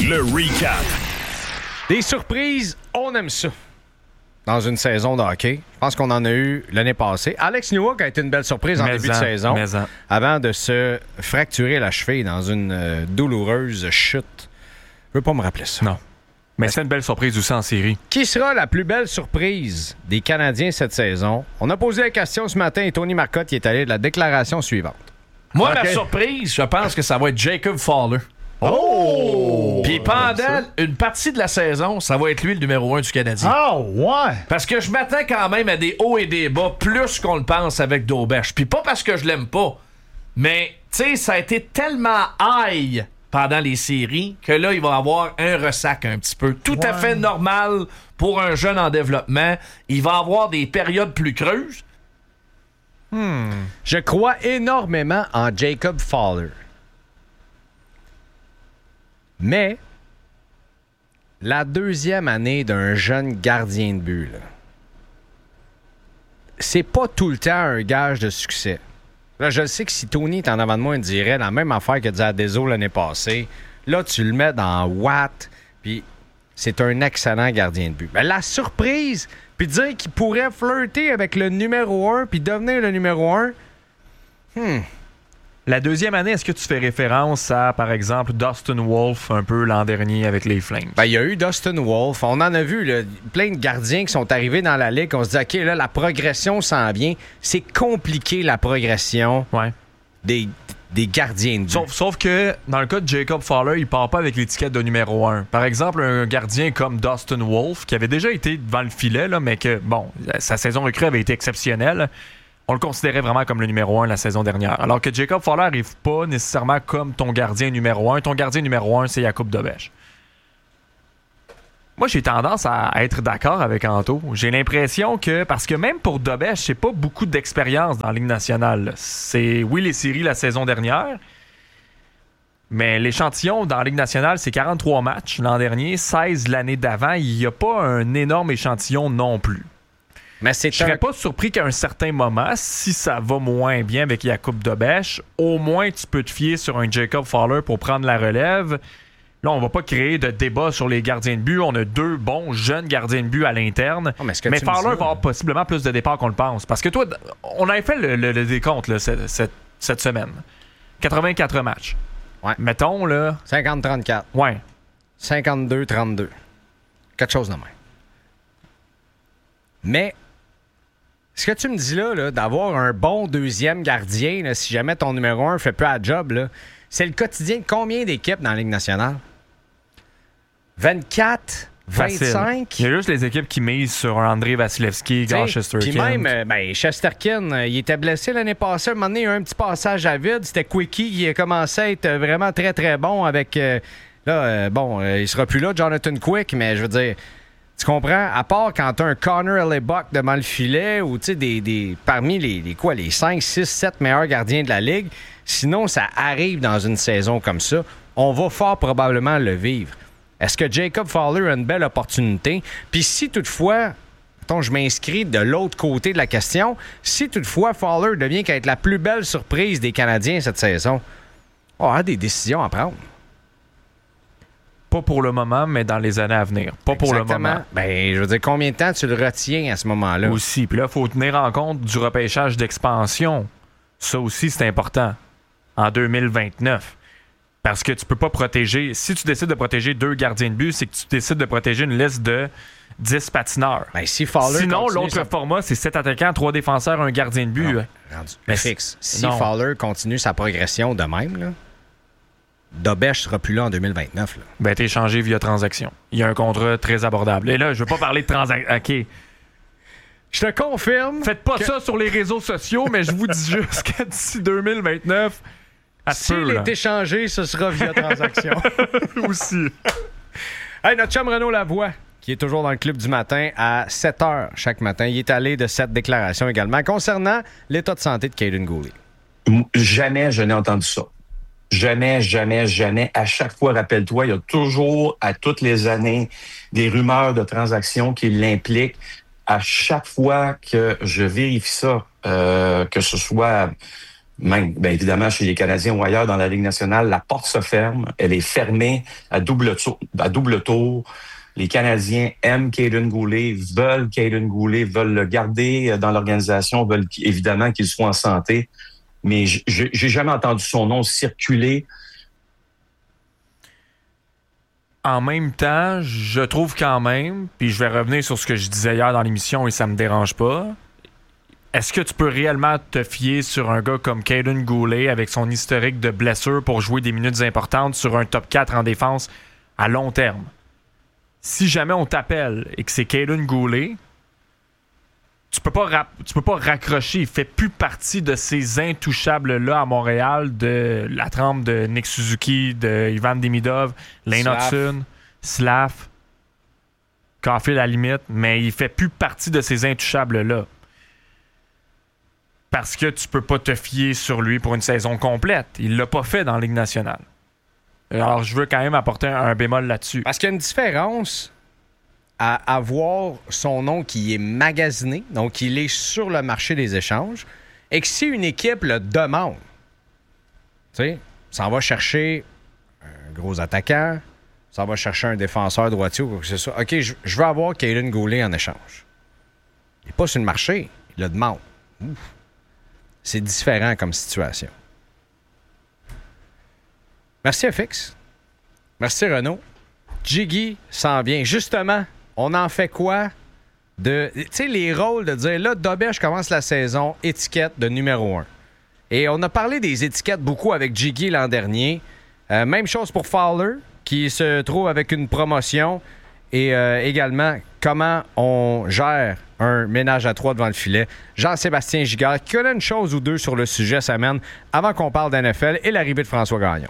Le recap. Des surprises, on aime ça. Dans une saison de hockey. Je pense qu'on en a eu l'année passée. Alex Newhook a été une belle surprise en début de saison. Avant de se fracturer la cheville dans une douloureuse chute. Je veux pas me rappeler ça. Non. Mais c'est une belle surprise aussi en série. Qui sera la plus belle surprise des Canadiens cette saison? On a posé la question ce matin et Tony Marcotte y est allé de la déclaration suivante. Moi, ma surprise, je pense que ça va être Jacob Fowler. Oh! Puis pendant une partie de la saison, ça va être lui le numéro 1 du Canadien. Oh, ouais! Parce que je m'attends quand même à des hauts et des bas plus qu'on le pense avec Dobèche. Puis pas parce que je l'aime pas, mais tu sais, ça a été tellement high pendant les séries que là, il va avoir un ressac un petit peu. Tout à fait normal pour un jeune en développement. Il va avoir des périodes plus creuses. Je crois énormément en Jacob Fowler. Mais la deuxième année d'un jeune gardien de but, là, c'est pas tout le temps un gage de succès. Là, je sais que si Tony est en avant de moi, il dirait la même affaire que disait Adézo l'année passée. Là, tu le mets dans Watt, puis c'est un excellent gardien de but. Ben, la surprise, puis dire qu'il pourrait flirter avec le numéro 1 puis devenir le numéro 1, La deuxième année, est-ce que tu fais référence à, par exemple, Dustin Wolf un peu l'an dernier avec les Flames? Ben, il y a eu Dustin Wolf. On en a vu là, plein de gardiens qui sont arrivés dans la ligue. On se dit, OK, là, la progression s'en vient. C'est compliqué, la progression des gardiens de but. Sauf que, dans le cas de Jacob Fowler, il part pas avec l'étiquette de numéro 1. Par exemple, un gardien comme Dustin Wolf, qui avait déjà été devant le filet, là, mais que, bon, sa saison recrue avait été exceptionnelle. On le considérait vraiment comme le numéro 1 la saison dernière. Alors que Jacob Fowler n'arrive pas nécessairement comme ton gardien numéro 1. Ton gardien numéro 1, c'est Jakub Dobèche. Moi, j'ai tendance à être d'accord avec Anto. J'ai l'impression que, parce que même pour Dobèche, c'est pas beaucoup d'expérience dans la Ligue nationale. C'est, oui, les séries la saison dernière, mais l'échantillon dans la Ligue nationale, c'est 43 matchs l'an dernier, 16 l'année d'avant. Il n'y a pas un énorme échantillon non plus. Mais je serais pas surpris qu'à un certain moment, si ça va moins bien avec Jakub Dobèche, au moins tu peux te fier sur un Jacob Fowler pour prendre la relève. Là, on va pas créer de débat sur les gardiens de but. On a deux bons jeunes gardiens de but à l'interne. Oh, mais Fowler va avoir possiblement plus de départs qu'on le pense. Parce que toi, on avait fait le décompte là, cette semaine. 84 matchs. Ouais. Mettons, là... 50-34. Ouais. 52-32. Quelque chose de même. Mais... ce que tu me dis là, d'avoir un bon deuxième gardien, là, si jamais ton numéro 1 fait peu à job, là, c'est le quotidien de combien d'équipes dans la Ligue nationale? 24? 25? Il y a juste les équipes qui misent sur un Andrei Vasilevskiy, Igor Shesterkin. Puis même, Shesterkin, il était blessé l'année passée. À un moment donné, il y a eu un petit passage à vide. C'était Quickie qui a commencé à être vraiment très, très bon avec... il sera plus là, Jonathan Quick, mais je veux dire... Tu comprends? À part quand t'as un Connor Hellebuck devant le filet ou tu sais, parmi les 5, 6, 7 meilleurs gardiens de la Ligue, sinon ça arrive dans une saison comme ça, on va fort probablement le vivre. Est-ce que Jacob Fowler a une belle opportunité? Puis si toutefois, je m'inscris de l'autre côté de la question, si toutefois Fowler devient qu'à être la plus belle surprise des Canadiens cette saison, on aura des décisions à prendre. Pas pour le moment, mais dans les années à venir. Pas pour le moment. Ben, je veux dire, combien de temps tu le retiens à ce moment-là? Aussi. Puis là, il faut tenir en compte du repêchage d'expansion. Ça aussi, c'est important. En 2029. Parce que tu peux pas protéger... Si tu décides de protéger 2 gardiens de but, c'est que tu décides de protéger une liste de 10 patineurs. Ben, si Fowler sinon, l'autre format, c'est 7 attaquants, 3 défenseurs, 1 gardien de but. Mais fixe. Si Fowler continue sa progression de même, là, Dobèche sera plus là en 2029. Là. Ben, t'es échangé via transaction. Il y a un contrat très abordable. Et là, je veux pas parler de transaction. OK. Je te confirme. Faites pas ça sur les réseaux sociaux, mais je vous dis juste que d'ici 2029, s'il est échangé, ce sera via transaction. Aussi. Hey, notre chum Renaud Lavoie, qui est toujours dans le club du matin à 7h chaque matin. Il est allé de cette déclaration également concernant l'état de santé de Kaiden Guhle. Jamais je n'ai entendu ça. Jamais, jamais, jamais. À chaque fois, rappelle-toi, il y a toujours, à toutes les années, des rumeurs de transactions qui l'impliquent. À chaque fois que je vérifie ça, que ce soit même, bien évidemment, chez les Canadiens ou ailleurs dans la Ligue nationale, la porte se ferme. Elle est fermée à double tour. Les Canadiens aiment Kaiden Guhle, veulent Kaiden Guhle, veulent le garder dans l'organisation, veulent évidemment qu'il soit en santé. Mais j'ai jamais entendu son nom circuler. En même temps, je trouve quand même, puis je vais revenir sur ce que je disais hier dans l'émission et ça me dérange pas, est-ce que tu peux réellement te fier sur un gars comme Kaiden Guhle avec son historique de blessure pour jouer des minutes importantes sur un top 4 en défense à long terme? Si jamais on t'appelle et que c'est Kaiden Guhle, tu peux pas raccrocher. Il fait plus partie de ces intouchables-là à Montréal, de la trempe de Nick Suzuki, de Ivan Demidov, Lane Hudson, Slav, Caulfield à la limite, mais il fait plus partie de ces intouchables-là. Parce que tu peux pas te fier sur lui pour une saison complète. Il l'a pas fait dans la Ligue nationale. Alors, je veux quand même apporter un bémol là-dessus. Parce qu'il y a une différence à avoir son nom qui est magasiné, donc il est sur le marché des échanges, et que si une équipe le demande, tu sais, ça va chercher un gros attaquant, ça va chercher un défenseur droitier ou quoi que ce soit. OK, je veux avoir Kaiden Guhle en échange. Il n'est pas sur le marché, il le demande. Ouf. C'est différent comme situation. Merci FX. Merci Renaud. Jiggy s'en vient. Justement, on en fait quoi de... Tu sais, les rôles de dire, là, Dobech commence la saison, étiquette de numéro 1. Et on a parlé des étiquettes beaucoup avec Jiggy l'an dernier. Même chose pour Fowler, qui se trouve avec une promotion. Et également, comment on gère un ménage à 3 devant le filet. Jean-Sébastien Giguère, qui connaît une chose ou deux sur le sujet, ça mène avant qu'on parle d'NFL et l'arrivée de François Gagnon.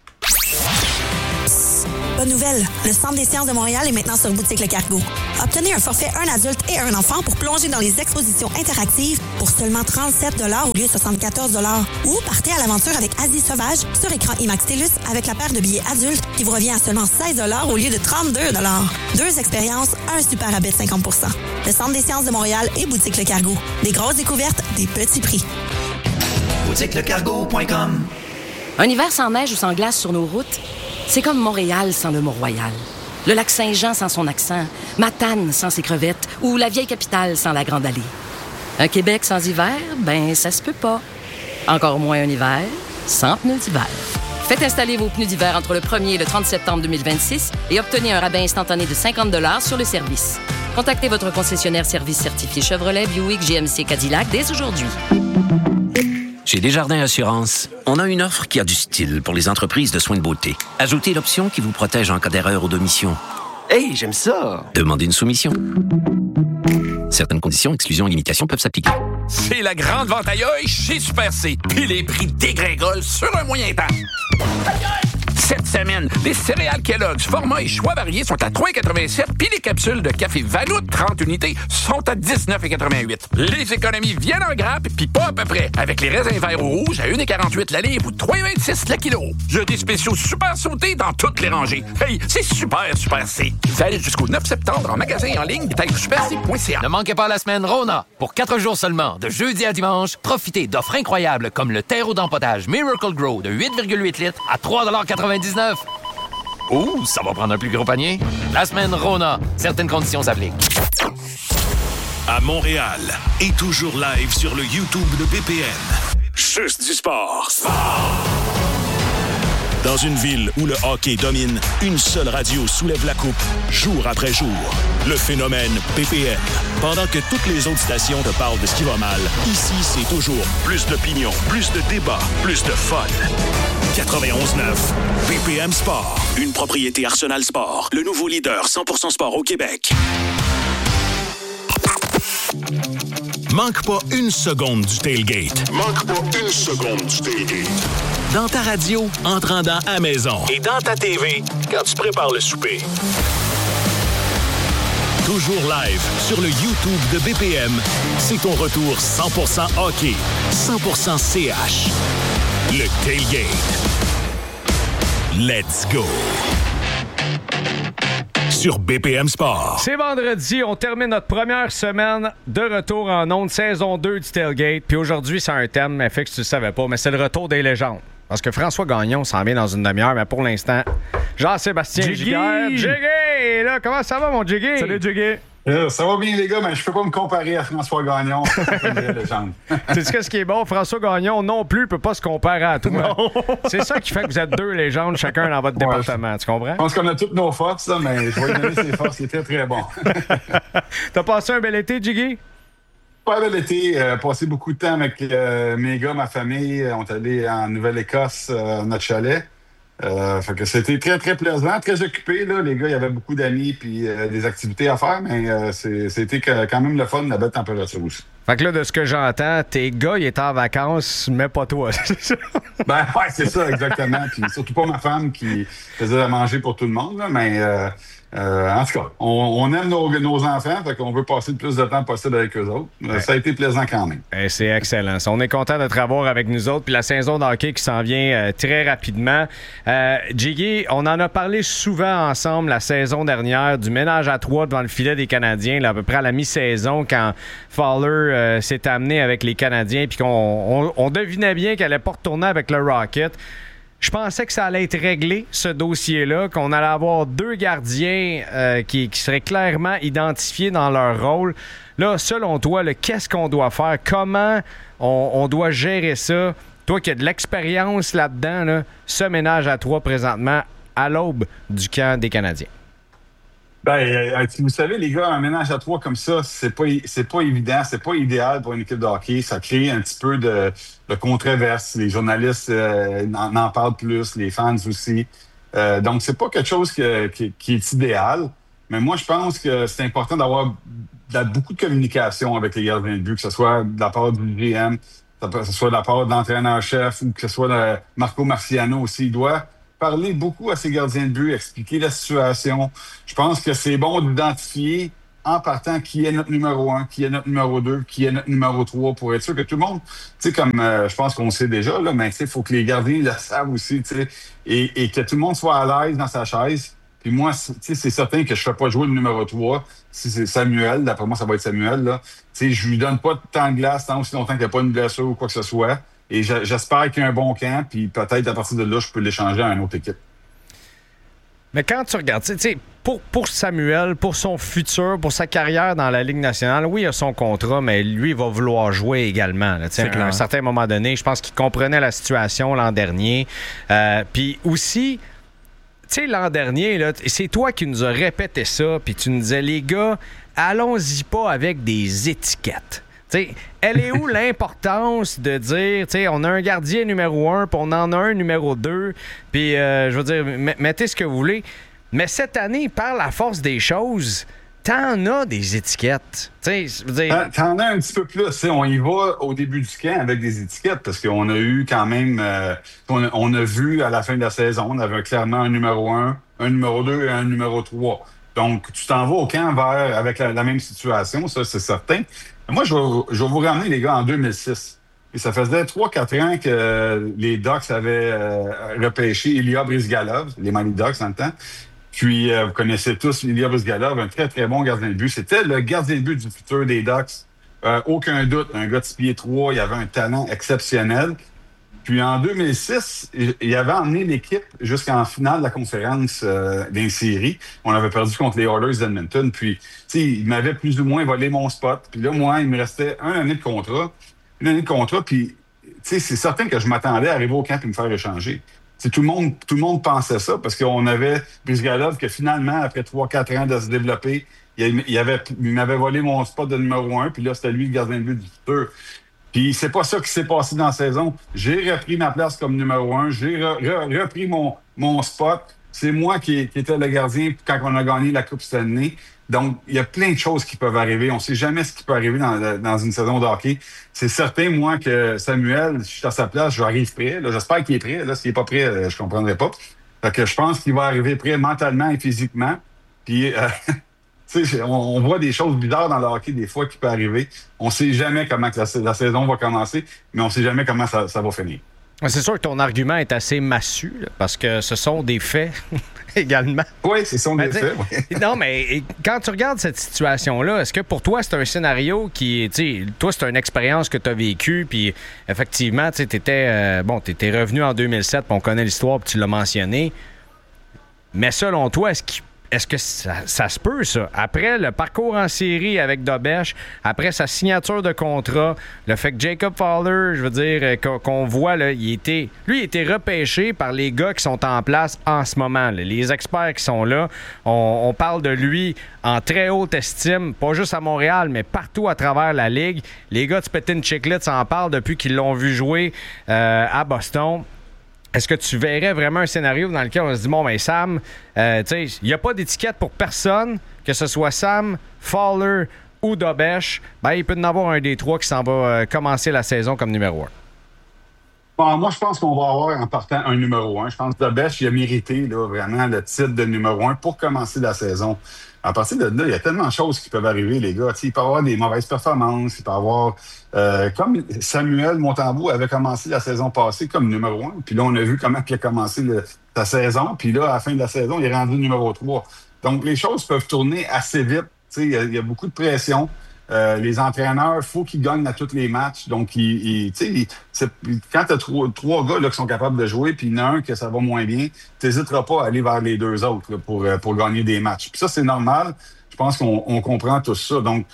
Bonne nouvelle, le Centre des sciences de Montréal est maintenant sur Boutique Le Cargo. Obtenez un forfait un adulte et un enfant pour plonger dans les expositions interactives pour seulement 37 $ au lieu de 74 $. Ou partez à l'aventure avec Asie Sauvage sur écran IMAX Télus avec la paire de billets adultes qui vous revient à seulement 16 $ au lieu de 32 $. 2 expériences, un super rabais de 50 %. Le Centre des sciences de Montréal et Boutique Le Cargo. Des grosses découvertes, des petits prix. BoutiqueLeCargo.com. Un hiver sans neige ou sans glace sur nos routes, c'est comme Montréal sans le Mont-Royal. Le lac Saint-Jean sans son accent, Matane sans ses crevettes ou la vieille capitale sans la Grande Allée. Un Québec sans hiver, ben ça se peut pas. Encore moins un hiver sans pneus d'hiver. Faites installer vos pneus d'hiver entre le 1er et le 30 septembre 2026 et obtenez un rabais instantané de 50 $ sur le service. Contactez votre concessionnaire service certifié Chevrolet, Buick, GMC, Cadillac dès aujourd'hui. Chez Desjardins Assurance, on a une offre qui a du style pour les entreprises de soins de beauté. Ajoutez l'option qui vous protège en cas d'erreur ou d'omission. Hey, j'aime ça! Demandez une soumission. Certaines conditions, exclusions et limitations peuvent s'appliquer. C'est la grande vente aïe chez Super C. Puis les prix dégringolent sur un moyen temps. Cette semaine, les céréales Kellogg's, format et choix variés sont à 3,87 puis les capsules de café Vanout 30 unités sont à 19,88. Les économies viennent en grappe puis pas à peu près. Avec les raisins verts ou rouges à 1,48 la livre ou 3,26 le kilo. Il y a des spéciaux super sautés dans toutes les rangées. Hey, c'est super C. Valide jusqu'au 9 septembre en magasin et en ligne. Détail superc.ca. Ne manquez pas la semaine Rona. Pour 4 jours seulement, de jeudi à dimanche, profitez d'offres incroyables comme le terreau d'empotage Miracle Grow de 8,8 litres à 3,99 $. Ouh, ça va prendre un plus gros panier. La semaine Rona. Certaines conditions s'appliquent. À Montréal et toujours live sur le YouTube de BPM. Juste du sport. Dans une ville où le hockey domine, une seule radio soulève la coupe, jour après jour. Le phénomène BPM. Pendant que toutes les autres stations te parlent de ce qui va mal, ici, c'est toujours plus d'opinion, plus de débat, plus de fun. 91.9, BPM Sport. Une propriété Arsenal Sport. Le nouveau leader 100% sport au Québec. Manque pas une seconde du tailgate. Dans ta radio, en te rendant à maison. Et dans ta TV, quand tu prépares le souper. Toujours live sur le YouTube de BPM, c'est ton retour 100% hockey, 100% CH. Le tailgate. Let's go. sur BPM Sport. C'est vendredi, on termine notre première semaine de retour en ondes, saison 2 du Tailgate. Puis aujourd'hui, c'est un thème, fait que tu ne savais pas, mais c'est le retour des légendes. Parce que François Gagnon s'en vient dans une demi-heure, mais pour l'instant, Jean-Sébastien Giguère. Jiggy! Là, comment ça va, mon Jiggy? Salut, Jiggy. Ça va bien, les gars, mais je peux pas me comparer à François Gagnon. Tu sais ce qui est bon? François Gagnon non plus peut pas se comparer à toi. C'est ça qui fait que vous êtes deux légendes, chacun dans votre département. Tu comprends? Je pense qu'on a toutes nos forces, là, mais je vais lui donner ses forces. Il était très bon. T'as passé un bel été, Jiggy? Pas bel été. Passé beaucoup de temps avec mes gars, ma famille. On est allé en Nouvelle-Écosse, notre chalet. Fait que c'était très, très plaisant, très occupé. Là. Les gars, il y avait beaucoup d'amis puis des activités à faire, mais c'était quand même le fun, la belle température aussi. Fait que là, de ce que j'entends, tes gars, ils étaient en vacances, mais pas toi, c'est ça? Ben ouais, c'est ça, exactement. Puis surtout pas ma femme qui faisait à manger pour tout le monde, là, mais en tout cas, on aime nos enfants, fait qu'on veut passer le plus de temps possible avec eux autres. Ça a été plaisant quand même. C'est excellent. On est content de te revoir avec nous autres. Puis la saison de hockey qui s'en vient très rapidement. Jiggy, on en a parlé souvent ensemble la saison dernière du ménage à trois devant le filet des Canadiens, là, à peu près à la mi-saison, quand Fowler s'est amené avec les Canadiens, puis qu'on devinait bien qu'elle allait pas retourner avec le Rocket. Je pensais que ça allait être réglé, ce dossier-là, qu'on allait avoir deux gardiens qui seraient clairement identifiés dans leur rôle. Là, selon toi, qu'est-ce qu'on doit faire? Comment on doit gérer ça? Toi qui as de l'expérience là-dedans, là, ce ménage à trois présentement à l'aube du camp des Canadiens. Ben, vous savez, les gars, un ménage à trois comme ça, c'est pas évident, c'est pas idéal pour une équipe de hockey. Ça crée un petit peu de controverse. Les journalistes en parlent plus, les fans aussi. Donc, c'est pas quelque chose qui est idéal. Mais moi, je pense que c'est important d'avoir beaucoup de communication avec les gardiens de but, que ce soit de la part du GM, que ce soit de la part de l'entraîneur-chef ou que ce soit de Marco Marciano aussi. Il doit parler beaucoup à ses gardiens de but, expliquer la situation. Je pense que c'est bon d'identifier en partant qui est notre numéro 1, qui est notre numéro 2, qui est notre numéro 3 pour être sûr que tout le monde, tu sais, comme je pense qu'on le sait déjà, là, mais il faut que les gardiens le savent aussi, tu sais, et que tout le monde soit à l'aise dans sa chaise. Puis moi, c'est certain que je ne fais pas jouer le numéro 3. Si c'est Samuel, d'après moi, ça va être Samuel. Là. Je lui donne pas de temps de glace tant aussi longtemps qu'il n'y a pas une blessure ou quoi que ce soit. Et j'espère qu'il y a un bon camp, puis peut-être à partir de là, je peux l'échanger à une autre équipe. Mais quand tu regardes, tu sais, pour Samuel, pour son futur, pour sa carrière dans la Ligue nationale, oui, il a son contrat, mais lui, il va vouloir jouer également. Là, à un certain moment donné, je pense qu'il comprenait la situation l'an dernier. Puis aussi, tu sais, l'an dernier, là, c'est toi qui nous as répété ça, puis tu nous disais, les gars, allons-y pas avec des étiquettes. T'sais, elle est où l'importance de dire, on a un gardien numéro 1, puis on en a un numéro 2, puis je veux dire, mettez ce que vous voulez. Mais cette année, par la force des choses, t'en as des étiquettes. T'en as un petit peu plus. On y va au début du camp avec des étiquettes, parce qu'on a eu quand même, on a vu à la fin de la saison, on avait clairement un numéro 1, un numéro 2 et un numéro 3. Donc, tu t'en vas au camp avec la même situation, ça, c'est certain. Moi, je vais vous ramener, les gars, en 2006. Et ça faisait 3-4 ans que les Ducks avaient repêché Ilya Bryzgalov, les Mighty Ducks en le temps. Puis, vous connaissez tous Ilya Bryzgalov, un très, très bon gardien de but. C'était le gardien de but du futur des Ducks. Aucun doute, un gars de 6 pieds 3, il avait un talent exceptionnel. Puis en 2006, il avait emmené l'équipe jusqu'en finale de la conférence des séries. On avait perdu contre les Oilers d'Edmonton. Puis, tu sais, il m'avait plus ou moins volé mon spot. Puis là, moi, il me restait une année de contrat. Puis, tu sais, c'est certain que je m'attendais à arriver au camp et me faire échanger. T'sais, tout le monde pensait ça parce qu'on avait Bryzgalov que finalement, après 3-4 ans de se développer, il m'avait volé mon spot de numéro 1. Puis là, c'était lui le gardien de but du futur. Puis c'est pas ça qui s'est passé dans la saison. J'ai repris ma place comme numéro 1. J'ai repris mon spot. C'est moi qui étais le gardien quand on a gagné la Coupe Stanley. Donc, il y a plein de choses qui peuvent arriver. On sait jamais ce qui peut arriver dans une saison de hockey. C'est certain, moi, que Samuel, je suis à sa place, j'arrive prêt. Là, j'espère qu'il est prêt. Là, s'il n'est pas prêt, je comprendrai pas. Fait que je pense qu'il va arriver prêt mentalement et physiquement. Puis... on voit des choses bizarres dans le hockey des fois qui peuvent arriver. On ne sait jamais comment que la saison va commencer, mais on ne sait jamais comment ça va finir. C'est sûr que ton argument est assez massu, là, parce que ce sont des faits également. Oui, ce sont des faits. Oui. Non, mais quand tu regardes cette situation-là, est-ce que pour toi, c'est un scénario qui... Toi, c'est une expérience que tu as vécue, puis effectivement, tu étais revenu en 2007, puis on connaît l'histoire, puis tu l'as mentionné. Mais selon toi, est-ce que ça se peut, ça? Après le parcours en série avec Dobèche, après sa signature de contrat, le fait que Jacob Fowler, je veux dire, qu'on voit, là, il était repêché par les gars qui sont en place en ce moment, là, les experts qui sont là. On parle de lui en très haute estime, pas juste à Montréal, mais partout à travers la Ligue. Les gars de Spittin' Chiclets s'en parlent depuis qu'ils l'ont vu jouer à Boston. Est-ce que tu verrais vraiment un scénario dans lequel on se dit, bon, ben Sam, il n'y a pas d'étiquette pour personne, que ce soit Sam, Fowler ou Dobèche, ben il peut en avoir un des trois qui s'en va commencer la saison comme numéro 1. Bon, moi, je pense qu'on va avoir en partant un numéro 1. Je pense que Dobèche, il a mérité là, vraiment le titre de numéro 1 pour commencer la saison. À partir de là, il y a tellement de choses qui peuvent arriver, les gars. Il peut y avoir des mauvaises performances, il peut y avoir... comme Samuel Montembeault avait commencé la saison passée comme numéro 1, puis là, on a vu comment il a commencé sa saison, puis là, à la fin de la saison, il est rendu numéro 3. Donc, les choses peuvent tourner assez vite. Il y a beaucoup de pression. Les entraîneurs, il faut qu'ils gagnent à tous les matchs. Donc, quand tu as trois gars là, qui sont capables de jouer, puis il y en a un que ça va moins bien, tu n'hésiteras pas à aller vers les deux autres là, pour gagner des matchs. Puis ça, c'est normal. Je pense qu'on comprend tout ça. Donc,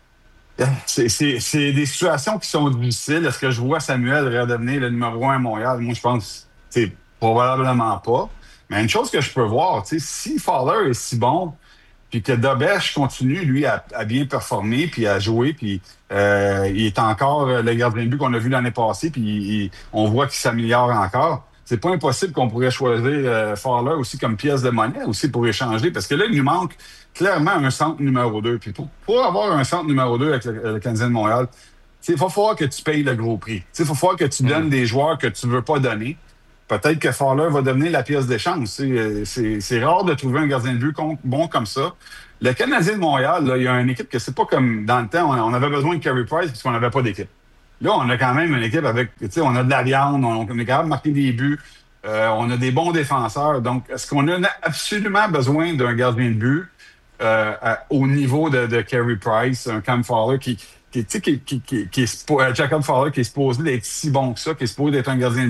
c'est des situations qui sont difficiles. Est-ce que je vois Samuel redevenir le numéro 1 à Montréal? Moi, je pense probablement pas. Mais une chose que je peux voir, si Fowler est si bon, puis que Dobèche continue, lui, à bien performer, puis à jouer, puis il est encore le gardien de but qu'on a vu l'année passée, puis on voit qu'il s'améliore encore. C'est pas impossible qu'on pourrait choisir Fowler aussi comme pièce de monnaie, aussi pour échanger, parce que là, il nous manque clairement un centre numéro 2. Puis pour avoir un centre numéro 2 avec le Canadien de Montréal, il va falloir que tu payes le gros prix. Il va falloir que tu donnes des joueurs que tu veux pas donner. Peut-être que Fowler va devenir la pièce d'échange. C'est rare de trouver un gardien de but bon comme ça. Le Canadien de Montréal, là, il y a une équipe que c'est pas comme dans le temps, on avait besoin de Carey Price parce qu'on n'avait pas d'équipe. Là, on a quand même une équipe avec, on a de la viande, on est capable de marquer des buts, on a des bons défenseurs. Donc, est-ce qu'on a absolument besoin d'un gardien de but au niveau de Carey Price, un Cam Fowler qui est Jacob Fowler qui est supposé d'être si bon que ça, qui est supposé d'être un gardien de